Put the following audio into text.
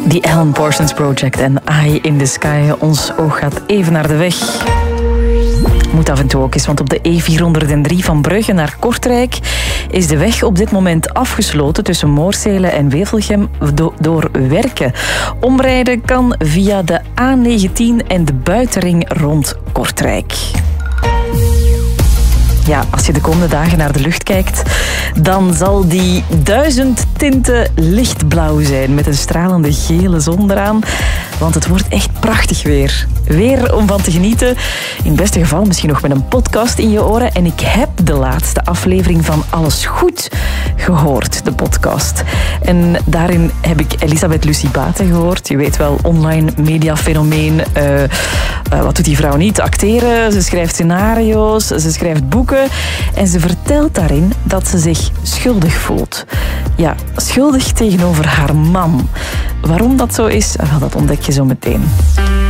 The Alan Parsons Project en Eye in the Sky. Ons oog gaat even naar de weg. Moet af en toe ook eens, want op de E403 van Brugge naar Kortrijk is de weg op dit moment afgesloten tussen Moorsele en Wevelgem door werken. Omrijden kan via de A19 en de buitenring rond Kortrijk. Ja, als je de komende dagen naar de lucht kijkt, dan zal die 1000 tinten lichtblauw zijn met een stralende gele zon eraan. Want het wordt echt prachtig weer. Weer om van te genieten. In het beste geval misschien nog met een podcast in je oren. En ik heb de laatste aflevering van Alles Goed gehoord, de podcast. En daarin heb ik Elisabeth Lucie Baten gehoord. Je weet wel, online mediafenomeen. Wat doet die vrouw niet? Acteren, ze schrijft scenario's, ze schrijft boeken. En ze vertelt daarin dat ze zich schuldig voelt. Ja, schuldig tegenover haar man. Waarom dat zo is, wel, dat ontdek je zo meteen.